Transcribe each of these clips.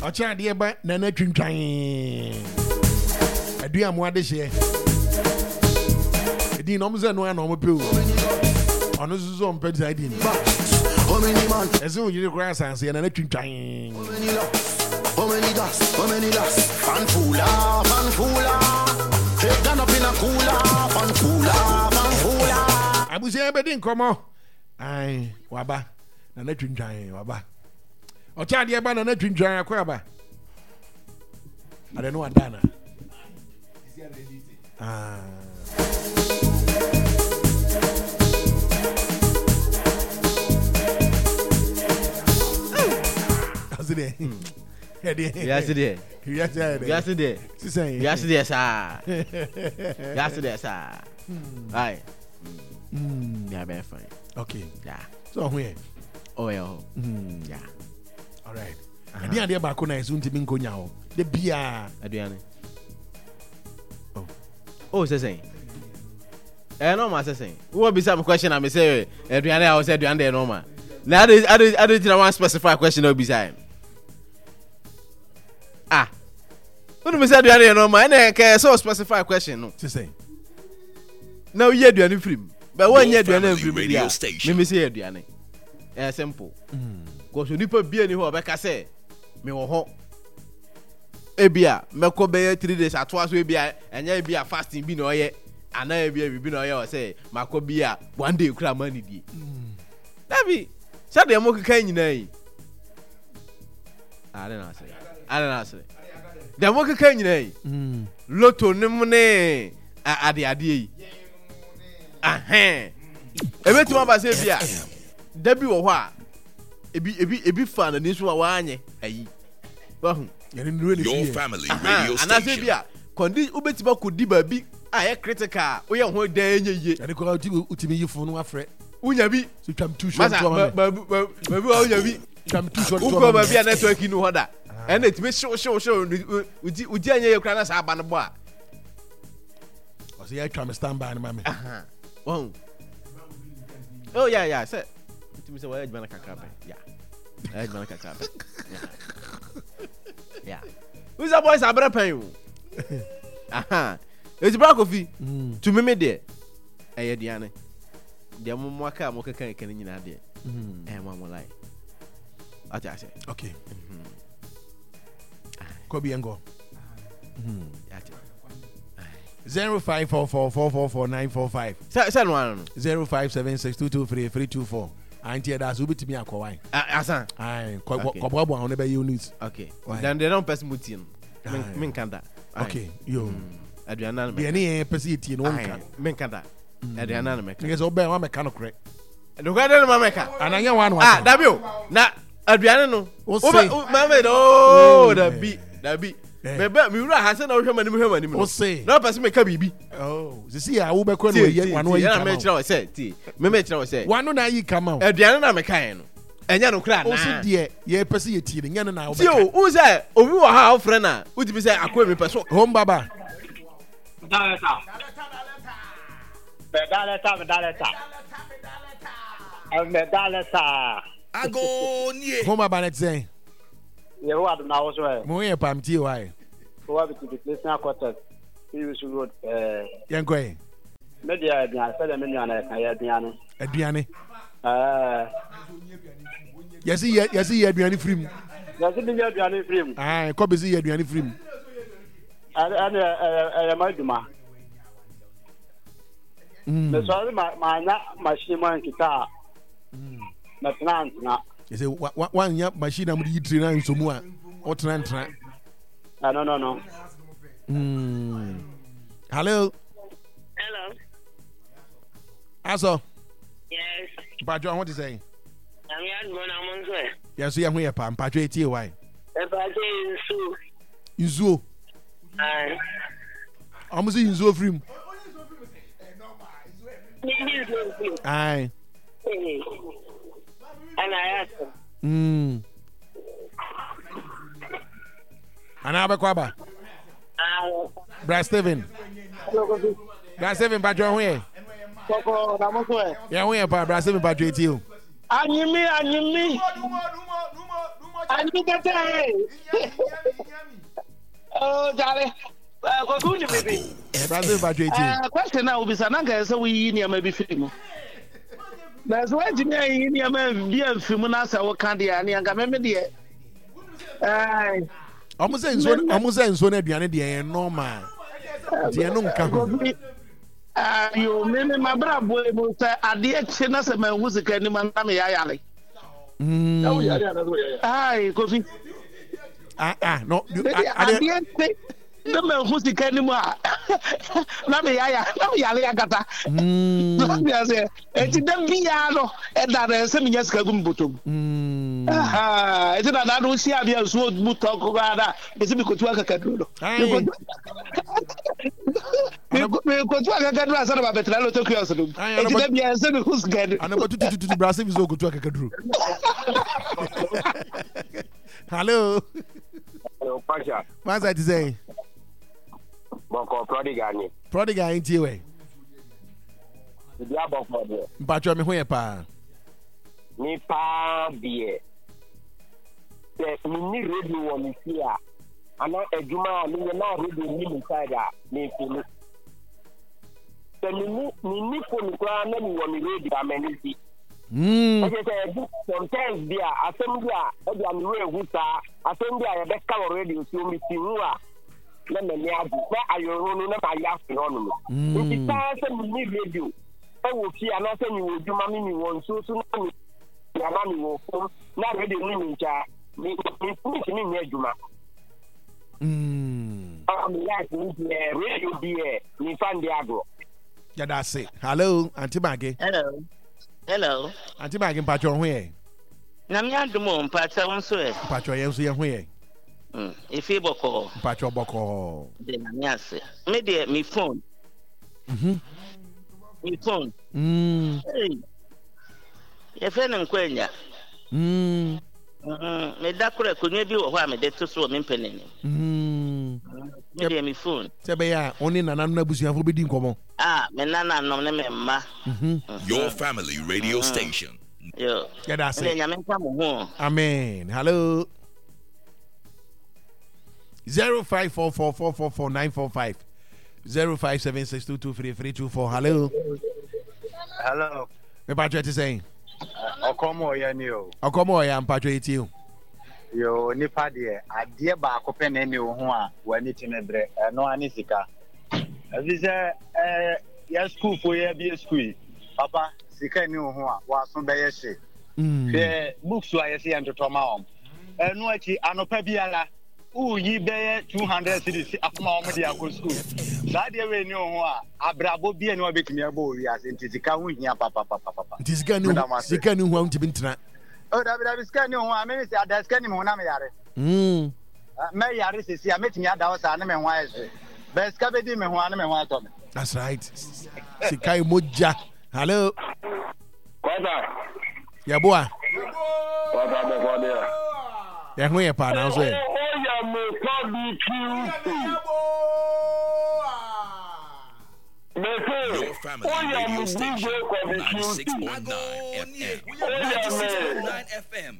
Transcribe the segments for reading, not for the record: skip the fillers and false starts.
Ocha de ba nana twintwan. Adua mo ade hye. Edi no mo ze no na mo pe o. Ono zuzo mo pe di adi ni. How many man? Ezo yiri kura sanse nana twintwan. How many das? Fan foola. Take down up in a cooler. Fan foola. Abusi ebedi nkomo. Ai, waba. Nana twintwan waba. Ocha de ba nana twintwan akwa ba. I don't know what Dana. How's it? Yesterday. Aye. Yeah, very fine. Okay. Yeah. So where? Oh yeah. Yeah. All right. I didn't hear back on I soon to be going now. The beer. Adriana. Oh, say. No, ma say. Who will be some question? I may say, Adriana, I was Adriana, no, ma. Now, I didn't want to specify question or beside. Ah. What do we say, Adriana, no, ma? I can't so specify question, no. To say. No, you do any film. But one year, do any radio station. Let me say, Adriana. Simple. Because you need to be anywhere, like I say. Me wo ho ebia meko be 3 days atwa so ebia enya ebia fasting bi na oye ana ebia bi na oye o say mako bia 1 day kura mani die dabi say dem mo keka nyina yi I don't know say dem mo keka nyina yi loto nim ne ade yi ebetima ba say bia dabi wo ho a ebi fan na niso wa anye ayi your family radio station ana se bia kondi ubetiba kodi ba bi aye critical wo ye ho dan nye ade ko utimi yifo no afre unya bi so twam two shot to ma ba unya bi twam two shot to ba bia network no hoda and it me show uji anye ye kra na sa aba no bo a o se ya twam stand by na mame oh yeah say me say why you banana kakra yeah yeah who's that boys abra pen you it's black coffee to me there eh diane dia mo aka mo kaka kan nyina de mo like ati ase okay ko bi ngo 0544444945 say no one 0576223324 Auntie that's will be to me akwan. Asa. Ai, ko bobo on be you news. Okay. Then they don't person mutin. Men kan da. Okay. Yo. Adriana me. Be any person etie no nka. Men kan da. Adriana na me. Because obe wa me kan no kre. The kwade no ma me ka. Ananya one one. Ah, dabio. Na Adriana no. Obe ma me do da bi. Bebe mi wura ha se na wo hwema nim no. O say. Na person me ka bibi. Oh, see ya wo be ko no ye one one. Ya me kira o say ti. Me kira o say. One na yi come out. Aduane na me kan no. Enya no kra na. O se de ye person ye ti nya no na wo be. Ti o say obi wo ha wo frɛ na. Wo ti bi say akwa me person. Home baba. Daleta. Ago nie. Home baba net say. Ye wo adu na wo so e. Mo ye pam ti why. Wo be to the listener quarters. You should road Yankwe. Media aduane say dem nua na kan ya aduane. Yesi aduane frim. Yesi bi aduane frim. Ah, ko be si aduane frim. Ana maduma. Me so ma na machine man kita. Na plant na. Yesi one ya machine am di train na nsomu a. O tran. No. Hello. Aso. Yes. Pajo, what is saying? I'm here. Yes, we are here. Pajo, it's here. Why? Inzu. I'm saying Inzu film. Aye. And I asked him. And I have a kwaba. Brad Steven, Pajo, where? Yeah, we are Brad Steven, Pajo, you. And you me. Oh, Charlie. Question now be Sananga, so we near maybe film. That's why you near maybe a few months or candy and young media. Almost saying so, Diana, no man. You name my brother, boy, I dear Chinas and my music and man, Yali. Aye, coffee. No, I didn't think. The man who's the anymore. Let me Yaliagata. It's the piano and that 7 years ago. It's not that see a smooth talk about it's because to work a cadro. Because I got a son of a betrayal to Kiosum. It's them who's getting. I'm about to Brazil is go to work a cadro. Hello. Hello, Pasha. What's that to say? Boko prodigal. Prodigal ain't you way. Dia boko de. Mpacho me hoye pa. Ni pa de. Se ni radio wo mi fia. Ana ejuma ni na radio ni inside a ni funu. Se ni phone kwa na ni wo mi radio amenisi. Sometimes there assembly e dia mi we husa assembly e be ka radio so mi ti hu a na me ni adu na ayoro na ma ya fi hono no nti ta se mi radio e wo fi ana se ni wo djuma mi won so na mi ya ma mi wo fo na radio ni ncha ni ni adjuma like ni radio die ni fan de agro ya da se hello auntie Maggie. Hello. Auntie Maggie mpacho ho ye Na mi adumo mpacho won so e mpacho ye so ye ho ye Ife boko. Mpacho boko. De na mi ase. Me de mi phone. Mi phone. Hey. Ye fe na nkwanya. Me da kure kunye bi wo ho a me de to so me mpenene. Me de mi phone. Sebe ya oni nananom na busuafo be di nkomo. Me nananom ne me mma. Your family radio station. Yo. Yeah, that's it. Amen. Hello. 0544444945 0576223324. Hello. Hello. Me patcho ti saying. Okomo ya ni o. Okomo ya mpatcho eti o. Yo nipa de ade ba akopɛ na ni ho a wani tinedre no ani sika. Abi se ya school for ya bi school. Papa sika ni ho a wa so be ye hye. Ke books wa ye se entoto ma om. No achi anopa biala uyi be 200 cedis afuma om de akọ school. Sa de we ni ho a abrabo bi ni obetimi abo wi ase ntisika ho hia papa. Ntisika ni ho ntimi ntena. Oh, David scan you one minute at the scanning one yare. May yare see a meeting at our son and wise. Best cabby me one and one. That's right. Sikai Moja. Hello. Yeah, boy. Yeah, who are part now? Your family radio station, 96.9 FM. 96.9 FM.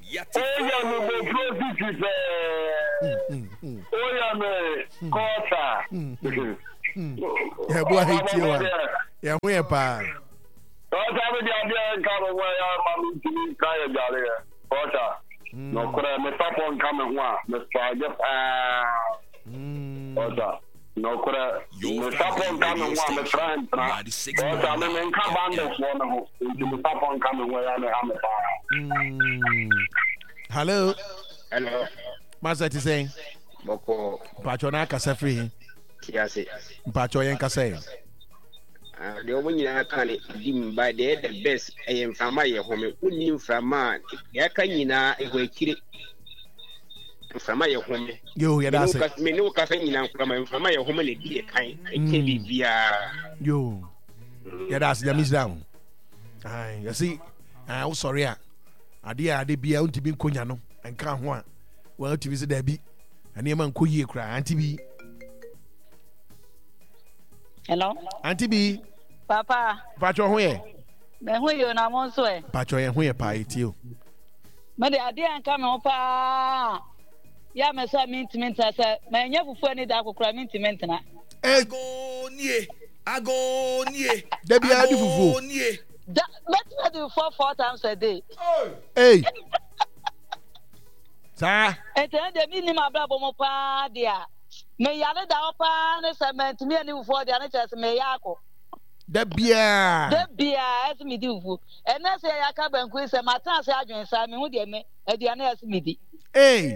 Yeah, boy, hate you. Yeah, we are pa. No, could I miss up on coming one? Mr. No, could I? Your family radio station, 96.9 Hello. Hello. Master is saying, Boko Pachona Casafri. Yes, Pachoyan Casay. The woman I can dim by the best. I am from my home. Wouldn't from man? Yakanina, a way kill from my home. You, that's it. Me no caffeine from my home. I can't be via you. Yeah, that's the miss down. You see, I'm sorry. I did be out to be Conyano and can't want. Well, to visit Debbie and your man Kuyi cry, Auntie B. Hello, Auntie B. Papa. Patcho, where? Then who you now, Monsieur? Patcho, and where pie to you? Me de ade anka me ho pa. Ya me say mint say me nya fufu ani da kokora mint na. Agonie. There be adi fufu. Let's do 4 times a day. Hey. Sa. And then the minimum brabo mo pa dia. Me yale da pa ne cement me ani fufu dia ne chese me yako. There be as me do fufu. And na say yaka banku say matan say adwen sa me hu de me aduane as me di. Hey.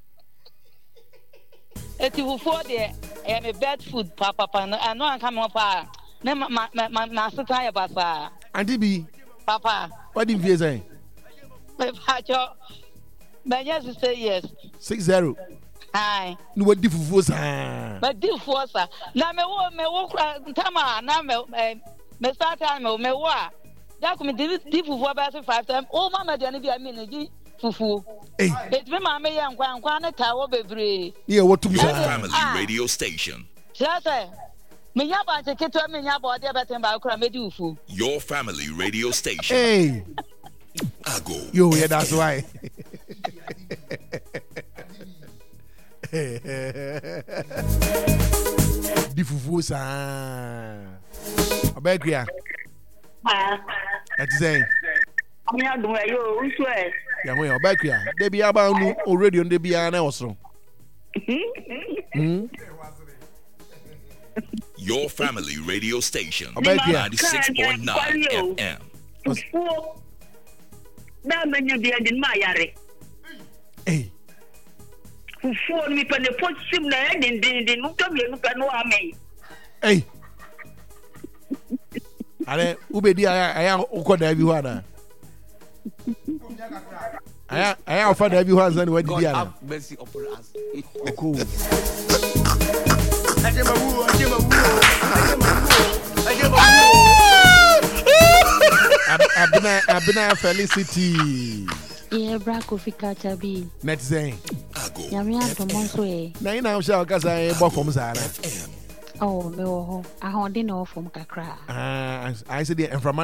Eti fufu de e me bad food papa no anka me pa. Ne ma sita ya basa. Auntie B. Papa. What did you say? Me pacho. Me yes say yes. 60. Hi. No what fufu sa. But fufu sa. Na me wo tama na me start time me wo. Da ko me di fufu about 5 times. Oh mama de na bi amina di fufu. Hey. It me mama ye nkwa na tawo bebre. Yeah, what to be family radio station. Just me nya ba che keto me nya ba de betem ba kura me di fufu. Your family radio station. Hey. Ago. Yo, yeah, that's why. Di fufu sa. Obekria. Ati say. Ami adun e yo, usu e. Ya mo Obekria. De bi aba nu o radio de bi ana osoro. Your family radio station. 96.9 FM. Na menya dia din ma yare. Hey. Fufu mi pa ne posim na din no to me no pa no amei. Hey. Ale ubedi aya ukoda bi ho ana. Aya ofada bi ho anza ni wadi dia na. Mercy upon us. Cool. Abina Felicity. Yeah, Braco Fika Chabi. Net saying. Yamia Tomonso. Now you know, shall cause I bought from Zara. Oh, no, I don't know from Kakra. I said, and from